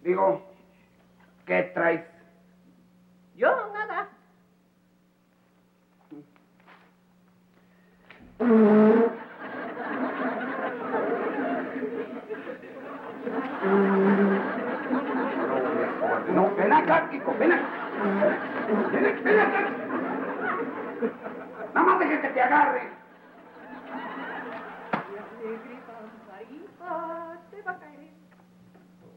Digo, ¿qué traes? Yo nada. No, ven acá, Kiko, ven acá. Ven acá. Nada más deje que te agarre. Y así gritan, Sarita, te va a caer.